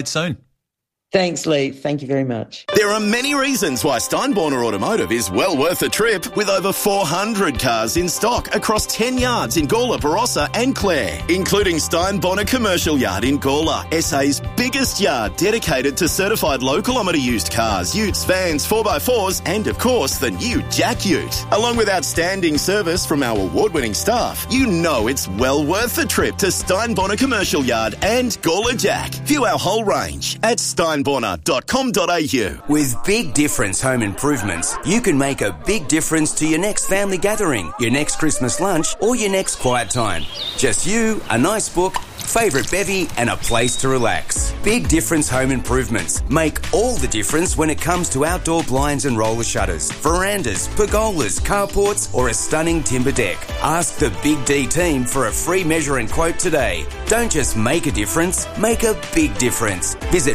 soon. Thanks, Lee. Thank you very much. There are many reasons why Steinborner Automotive is well worth a trip, with over 400 cars in stock across 10 yards in Gawler, Barossa and Clare, including Steinborner Commercial Yard in Gawler, SA's biggest yard dedicated to certified low-kilometre used cars, utes, vans, 4x4s and, of course, the new Jack Ute. Along with outstanding service from our award-winning staff, you know it's well worth the trip to Steinborner Commercial Yard and Gawler Jack. View our whole range at steinborner.com.au. With Big Difference Home Improvements, you can make a big difference to your next family gathering, your next Christmas lunch, or your next quiet time. Just you, a nice book, favourite bevy, and a place to relax. Big Difference Home Improvements make all the difference when it comes to outdoor blinds and roller shutters, verandas, pergolas, carports, or a stunning timber deck. Ask the Big D team for a free measure and quote today. Don't just make a difference, make a big difference. Visit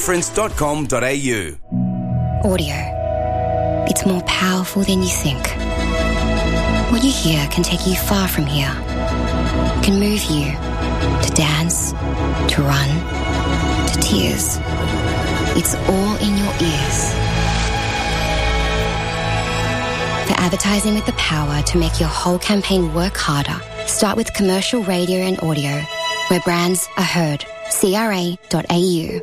bigdifference.com.au. Audio. It's more powerful than you think. What you hear can take you far from here. Can move you to dance, to run, to tears. It's all in your ears. For advertising with the power to make your whole campaign work harder, start with commercial radio and audio, where brands are heard. CRA.au.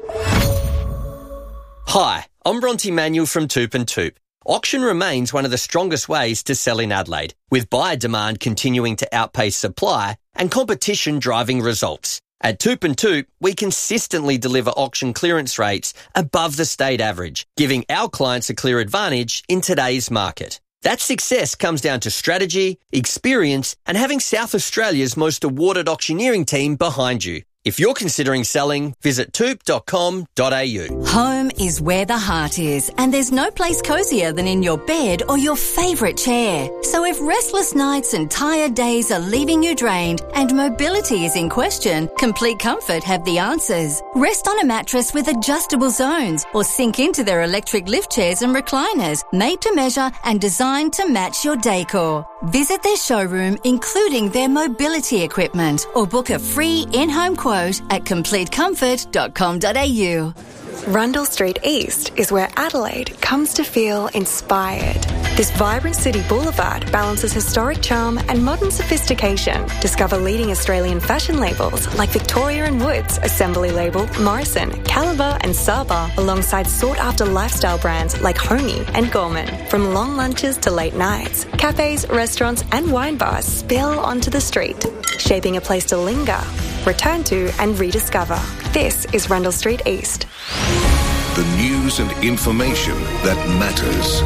Hi, I'm Bronte Manuel from Toop and Toop. Auction remains one of the strongest ways to sell in Adelaide, with buyer demand continuing to outpace supply and competition driving results. At Toop and Toop, we consistently deliver auction clearance rates above the state average, giving our clients a clear advantage in today's market. That success comes down to strategy, experience, and having South Australia's most awarded auctioneering team behind you. If you're considering selling, visit toop.com.au. Home is where the heart is, and there's no place cosier than in your bed or your favourite chair. So if restless nights and tired days are leaving you drained and mobility is in question, Complete Comfort have the answers. Rest on a mattress with adjustable zones or sink into their electric lift chairs and recliners, made to measure and designed to match your decor. Visit their showroom, including their mobility equipment, or book a free in-home quote at completecomfort.com.au. Rundle Street East is where Adelaide comes to feel inspired. This vibrant city boulevard balances historic charm and modern sophistication. Discover leading Australian fashion labels like Victoria & Woods, Assembly Label, Morrison, Caliber and Saba, alongside sought-after lifestyle brands like Homey and Gorman. From long lunches to late nights, cafes, restaurants and wine bars spill onto the street, shaping a place to linger, return to and rediscover. This is Rundle Street East. The news and information that matters.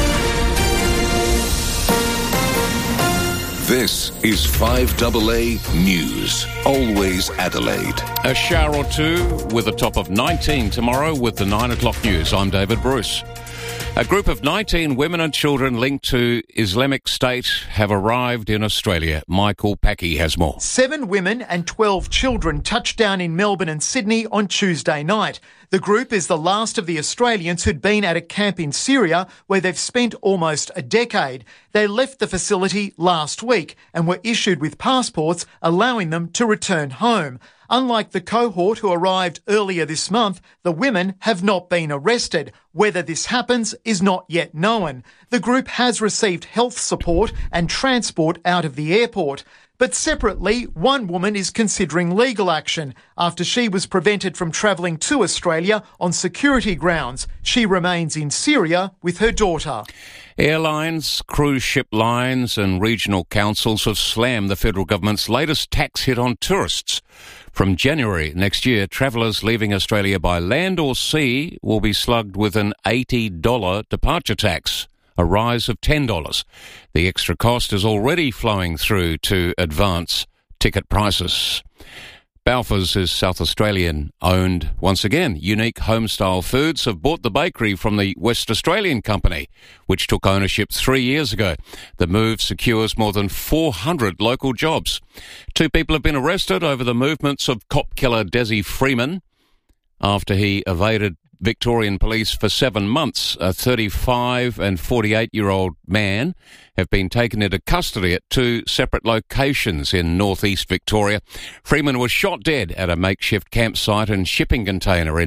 This is 5AA News. Always Adelaide. A shower or two with a top of 19 tomorrow with the 9 o'clock news. I'm David Bruce. A group of 19 women and children linked to Islamic State have arrived in Australia. Michael Packy has more. 7 women and 12 children touched down in Melbourne and Sydney on Tuesday night. The group is the last of the Australians who'd been at a camp in Syria where they've spent almost a decade. They left the facility last week and were issued with passports allowing them to return home. Unlike the cohort who arrived earlier this month, the women have not been arrested. Whether this happens is not yet known. The group has received health support and transport out of the airport. But separately, one woman is considering legal action after she was prevented from travelling to Australia on security grounds. She remains in Syria with her daughter. Airlines, cruise ship lines and regional councils have slammed the federal government's latest tax hit on tourists. From January next year, travellers leaving Australia by land or sea will be slugged with an $80 departure tax, a rise of $10. The extra cost is already flowing through to advance ticket prices. Balfour's is South Australian owned once again. Unique Homestyle Foods have bought the bakery from the West Australian company, which took ownership 3 years ago. The move secures more than 400 local jobs. 2 people have been arrested over the movements of cop killer Desi Freeman after he evaded Victorian Police for 7 months. A 35 and 48-year-old man have been taken into custody at two separate locations in northeast Victoria. Freeman was shot dead at a makeshift campsite and shipping container in